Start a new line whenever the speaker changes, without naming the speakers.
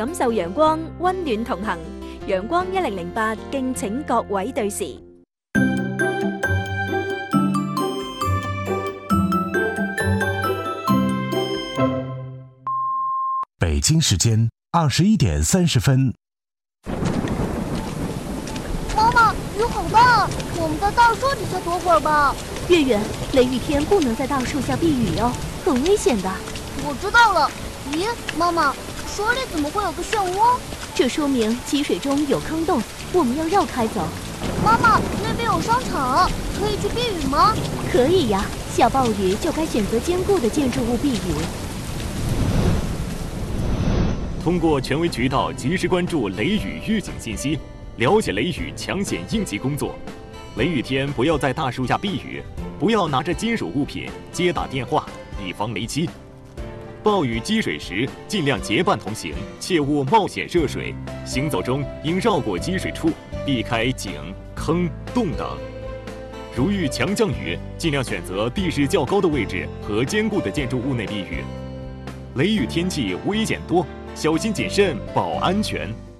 感受陽光，溫暖同行。陽光1008，敬請各位對時。
北京时间21点30分。
妈妈，雨好大，我们在大树底下躲会儿吧。
月月，雷雨天不能在大树下避雨哦，很危险的。
我知道了。咦，妈妈，水里怎么会有个漩涡？
这说明积水中有坑洞，我们要绕开走。
妈妈，那边有商场，可以去避雨吗？
可以呀，下暴雨就该选择坚固的建筑物避雨。
通过权威渠道及时关注雷雨预警信息，了解雷雨抢险应急工作。雷雨天不要在大树下避雨，不要拿着金属物品接打电话，以防雷击。暴雨积水时，尽量结伴同行，切勿冒险涉水。行走中应绕过积水处，避开井、坑、洞等。如遇强降雨，尽量选择地势较高的位置和坚固的建筑物内避雨。雷雨天气危险多，小心谨慎保安全。